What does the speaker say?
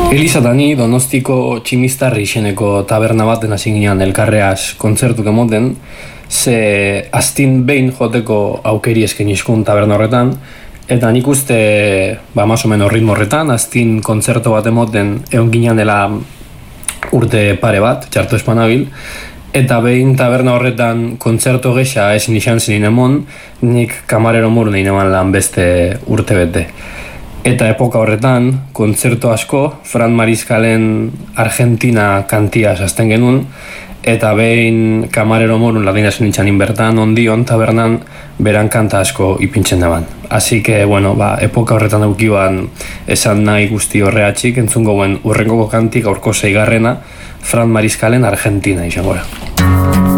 Elisa eta ni Donostiko Tximistarri izeneko taberna baten hasi ginen elkarreaz kontzertuk emoten, ze astin behin joteko aukeri eskaini izkun taberna horretan, eta nik uste, más o menos ritmo horretan, astin kontzertu bat emoten egon ginen dela urte pare bat, txarto espanabil, eta behin taberna horretan kontzertu gesa ezin izan zen emon, nik kamarero muru nahi neman lan beste urte bete. Eta epoka horretan, kontzertu asko, Fran Mariscalen Argentina kantiaz azten genuen, eta behin kamarero morun ladinazen nintzen inbertan, ondion, tabernan, beran kanta asko ipintzen daban. Así que, epoka horretan daukiban esan nahi guzti horreatxik, entzungo guen urrengoko kantik aurko 6. Fran Mariscalen Argentina izango da.